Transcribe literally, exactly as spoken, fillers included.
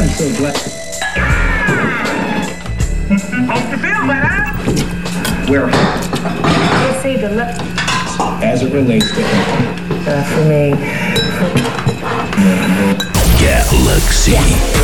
I'm so glad. Hope you feel better. We're They say the left as it relates to uh, for me. Galaxy.